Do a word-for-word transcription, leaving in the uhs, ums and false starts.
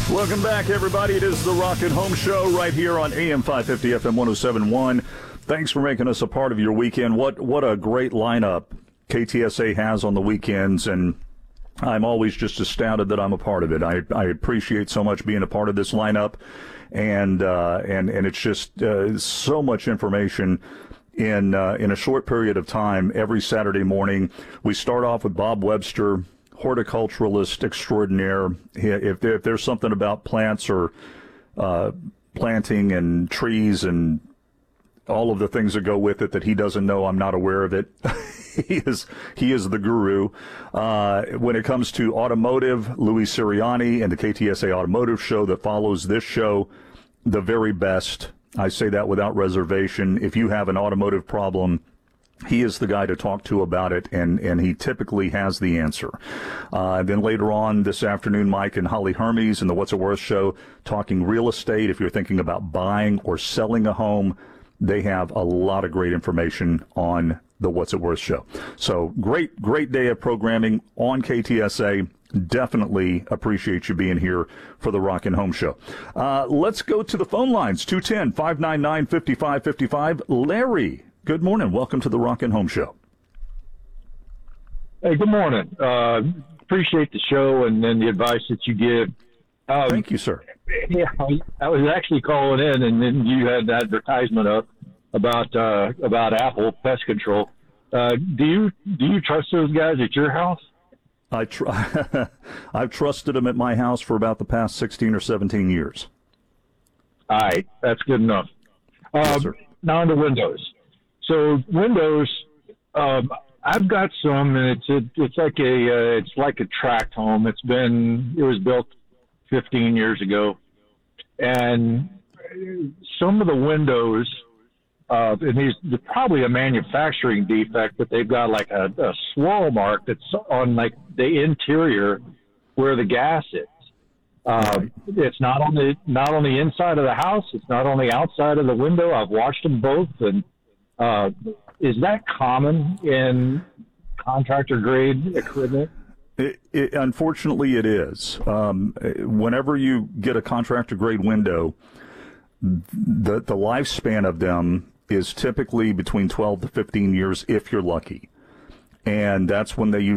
Welcome back, everybody. It is the Rocket Home Show right here on A M five fifty, F M one oh seven point one. Thanks for making us a part of your weekend. What what a great lineup K T S A has on the weekends, and I'm always just astounded that I'm a part of it. I, I appreciate so much being a part of this lineup, and uh, and and it's just uh, so much information in uh, in a short period of time. Every Saturday morning, we start off with Bob Webster, horticulturalist extraordinaire. If, there, if there's something about plants or uh, planting and trees and all of the things that go with it that he doesn't know, I'm not aware of it. he is he is the guru. Uh, when it comes to automotive, Louis Sirianni and the K T S A Automotive Show that follows this show, the very best. I say that without reservation. If you have an automotive problem, he is the guy to talk to about it, and, and he typically has the answer. Uh, then later on this afternoon, Mike and Holly Hermes in the What's It Worth Show talking real estate. If you're thinking about buying or selling a home, they have a lot of great information on the What's It Worth Show. So great, great day of programming on K T S A. Definitely appreciate you being here for the Rockin' Home Show. Uh, let's go to the phone lines, two one zero, five nine nine, five five five five. Larry, good morning. Welcome to the Rockin' Home Show. Hey, good morning. Uh, appreciate the show and then the advice that you give. Um, Thank you, sir. Yeah, I was actually calling in, and then you had the advertisement up about uh, about Apple pest control. Uh, do you do you trust those guys at your house? I tr- I've trusted them at my house for about the past sixteen or seventeen years. All right, that's good enough. Um, Yes, sir. Now on to Windows. So Windows, um, I've got some, and it's a, it's like a uh, it's like a tract home. It's been it was built fifteen years ago, and some of the windows, uh, and these they're probably a manufacturing defect, but they've got like a, a swirl mark that's on like the interior where the gas is. Uh, it's not on the not on the inside of the house. It's not on the outside of the window. I've watched them both, and uh, is that common in contractor grade equipment? It, it, unfortunately, it is. Um, whenever you get a contractor-grade window, the the lifespan of them is typically between twelve to fifteen years if you're lucky. And that's when they use